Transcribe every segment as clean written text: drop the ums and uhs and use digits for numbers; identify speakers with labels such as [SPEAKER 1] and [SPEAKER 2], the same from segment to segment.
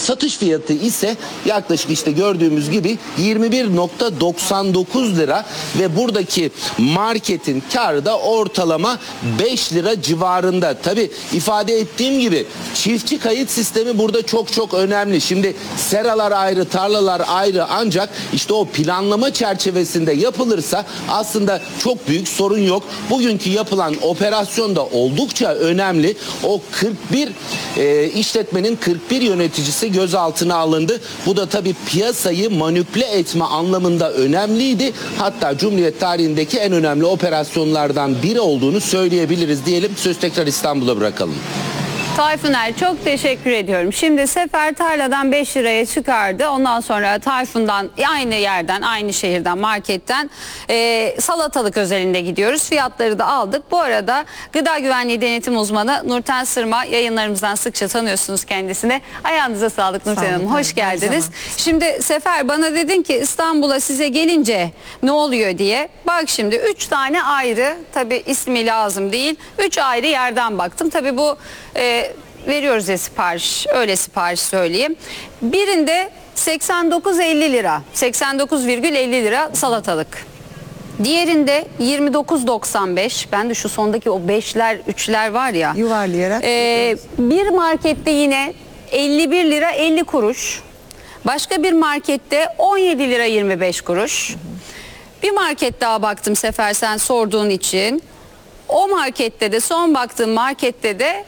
[SPEAKER 1] Satış fiyatı ise yaklaşık işte gördüğümüz gibi 21.99 lira ve buradaki marketin karı da ortalama 5 lira civarında. Tabi ifade ettiğim gibi çiftçi kayıt sistemi burada çok önemli. Şimdi seralar ayrı, tarlalar ayrı, ancak işte o planlama çerçevesinde yapılırsa aslında çok büyük sorun yok. Bugünkü yapılan operasyon da oldukça önemli. O 41 işletmenin 41 yöneticisi gözaltına alındı. Bu da tabii piyasayı manipüle etme anlamında önemliydi. Hatta Cumhuriyet tarihindeki en önemli operasyonlardan biri olduğunu söyleyebiliriz diyelim. Söz tekrar İstanbul'a bırakalım.
[SPEAKER 2] Tayfuner, çok teşekkür ediyorum. Şimdi Sefer tarladan 5 liraya çıkardı. Ondan sonra Tayfun'dan aynı yerden, aynı şehirden, marketten salatalık özelinde gidiyoruz. Fiyatları da aldık. Bu arada Gıda Güvenliği Denetim Uzmanı Nurten Sırma, yayınlarımızdan sıkça tanıyorsunuz kendisine. Ayağınıza sağlık Nurten Hanım. Hoş geldiniz. Şimdi Sefer, bana dedin ki İstanbul'a size gelince ne oluyor diye. Bak şimdi 3 tane ayrı, tabii ismi lazım değil, 3 ayrı yerden baktım. Tabii bu veriyoruz ya sipariş, öyle sipariş söyleyeyim. Birinde 89,50 lira, 89,50 lira salatalık. Diğerinde 29,95. Ben de şu sondaki o 5'ler 3'ler var ya.
[SPEAKER 3] Yuvarlayarak.
[SPEAKER 2] Bir markette yine 51 lira 50 kuruş. Başka bir markette 17 lira 25 kuruş. Bir market daha baktım Sefer, sen sorduğun için. O markette de, son baktığım markette de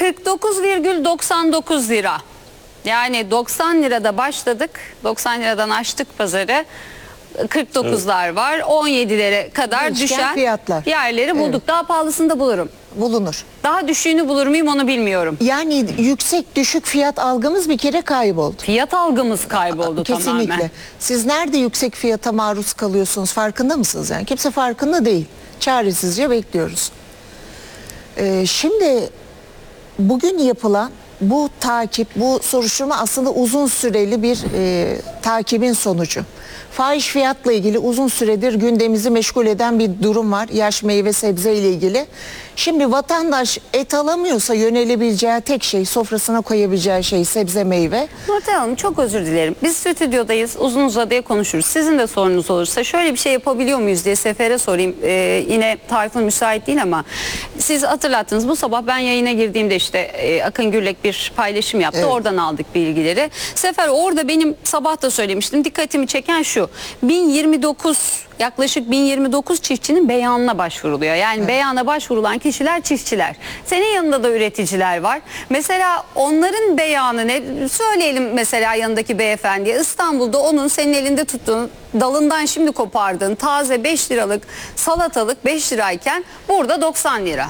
[SPEAKER 2] 49,99 lira. Yani 90 lirada başladık. 90 liradan açtık pazarı. 49'lar var. 17'lere kadar
[SPEAKER 3] Değişken
[SPEAKER 2] düşen
[SPEAKER 3] fiyatlar.
[SPEAKER 2] yerleri bulduk.
[SPEAKER 3] Evet.
[SPEAKER 2] Daha pahalısını da bulurum.
[SPEAKER 3] Bulunur.
[SPEAKER 2] Daha düşüğünü bulur muyum onu bilmiyorum.
[SPEAKER 3] Yani yüksek düşük fiyat algımız bir kere kayboldu.
[SPEAKER 2] Fiyat algımız kayboldu
[SPEAKER 3] Kesinlikle.
[SPEAKER 2] tamamen.
[SPEAKER 3] Siz nerede yüksek fiyata maruz kalıyorsunuz, farkında mısınız? Yani kimse farkında değil. Çaresizce bekliyoruz. Şimdi bugün yapılan bu takip, bu soruşturma aslında uzun süreli bir takibin sonucu. Fahiş fiyatla ilgili uzun süredir gündemimizi meşgul eden bir durum var. Yaş meyve sebze ile ilgili. Şimdi vatandaş et alamıyorsa yönelebileceği tek şey, sofrasına koyabileceği şey sebze meyve.
[SPEAKER 2] Nurten Hanım, çok özür dilerim. Biz stüdyodayız, uzun uzadıya konuşuruz. Sizin de sorunuz olursa şöyle bir şey yapabiliyor muyuz diye Sefer'e sorayım. Yine Tayfun müsait değil ama siz hatırlattınız. Bu sabah ben yayına girdiğimde işte Akın Gürlek bir paylaşım yaptı.
[SPEAKER 3] Evet.
[SPEAKER 2] Oradan aldık bilgileri. Sefer, orada benim sabah da söylemiştim. Dikkatimi çeken şu. 1029, yaklaşık 1029 çiftçinin beyanına başvuruluyor. Yani beyana başvurulan kişiler çiftçiler. Senin yanında da üreticiler var. Mesela onların beyanı ne? Söyleyelim mesela yanındaki beyefendiye. İstanbul'da onun senin elinde tuttuğun, dalından şimdi kopardığın taze 5 liralık salatalık 5 lirayken burada 90 lira.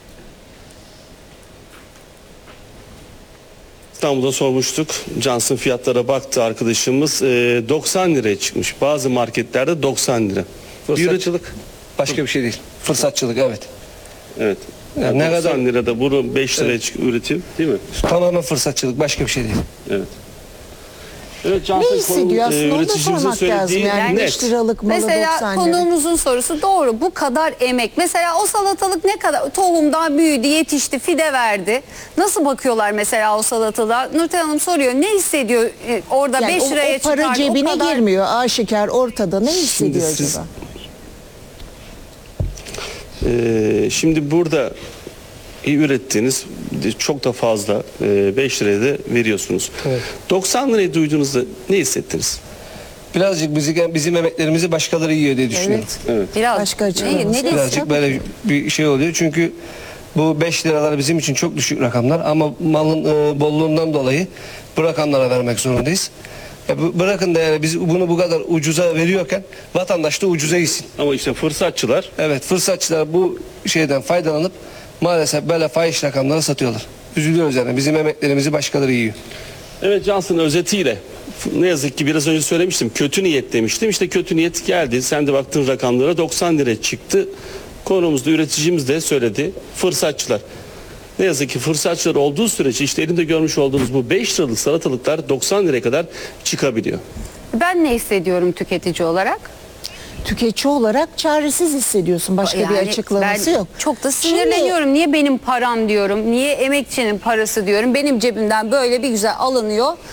[SPEAKER 4] İstanbul'da sormuştuk. Johnson fiyatlara baktı arkadaşımız. 90 liraya çıkmış. Bazı marketlerde 90 lira.
[SPEAKER 5] Fırsatçılık. Başka bir şey değil. Fırsatçılık, evet.
[SPEAKER 4] Evet.
[SPEAKER 5] Yani ne
[SPEAKER 4] 90
[SPEAKER 5] kadar
[SPEAKER 4] lirada bunu 5 liraya üretim değil mi?
[SPEAKER 5] tamamen fırsatçılık, başka bir şey değil.
[SPEAKER 4] Evet. Evet,
[SPEAKER 3] Ne
[SPEAKER 4] Johnson
[SPEAKER 3] hissediyor aslında, onu da
[SPEAKER 4] üreticimizin
[SPEAKER 3] sormak lazım.
[SPEAKER 4] söylediği
[SPEAKER 3] Yani 5
[SPEAKER 4] net.
[SPEAKER 3] liralık malı 90
[SPEAKER 2] Mesela
[SPEAKER 3] lira.
[SPEAKER 2] konuğumuzun sorusu doğru. Bu kadar emek. Mesela o salatalık ne kadar tohumdan büyüdü, yetişti, fide verdi. Nasıl bakıyorlar mesela o salatalığa? Nurten Hanım soruyor. Ne hissediyor orada
[SPEAKER 3] Yani
[SPEAKER 2] 5 liraya
[SPEAKER 3] o para
[SPEAKER 2] çıkardı?
[SPEAKER 3] cebine
[SPEAKER 2] o kadar...
[SPEAKER 3] girmiyor, aşikar ortada. Ne hissediyor
[SPEAKER 4] siz-
[SPEAKER 3] acaba?
[SPEAKER 4] Şimdi burada ürettiğiniz çok da fazla 5 liraya da veriyorsunuz.
[SPEAKER 5] Evet.
[SPEAKER 4] 90 lirayı duyduğunuzda ne hissettiniz?
[SPEAKER 5] Birazcık bizim emeklerimizi başkaları yiyor diye düşünüyorum.
[SPEAKER 3] Evet.
[SPEAKER 2] Biraz.
[SPEAKER 3] Başka
[SPEAKER 2] ne
[SPEAKER 3] açıklaması.
[SPEAKER 2] diyorsun?
[SPEAKER 5] Birazcık böyle bir şey oluyor. Çünkü bu 5 liralar bizim için çok düşük rakamlar ama malın bolluğundan dolayı bu rakamlara vermek zorundayız. Bırakın da yani biz bunu bu kadar ucuza veriyorken vatandaş da ucuza yesin.
[SPEAKER 4] Ama işte fırsatçılar
[SPEAKER 5] Evet, fırsatçılar bu şeyden faydalanıp maalesef böyle fahiş rakamlara satıyorlar. Üzülüyoruz yani, bizim emeklerimizi başkaları yiyor.
[SPEAKER 4] Evet, Johnson özetiyle ne yazık ki biraz önce söylemiştim, kötü niyet demiştim. İşte kötü niyet geldi. Sen de baktın rakamlara 90 lira çıktı. Konumuzda üreticimiz de söyledi. Fırsatçılar. Ne yazık ki fırsatçılar olduğu sürece işte elinde görmüş olduğunuz bu 5 liralık salatalıklar 90 liraya kadar çıkabiliyor.
[SPEAKER 2] Ben ne hissediyorum tüketici olarak?
[SPEAKER 3] Tüketici olarak çaresiz hissediyorsun. Başka bir açıklaması
[SPEAKER 2] ben
[SPEAKER 3] yok.
[SPEAKER 2] çok da sinirleniyorum. Niye benim param diyorum? Niye emekçinin parası diyorum? Benim cebimden böyle bir güzel alınıyor.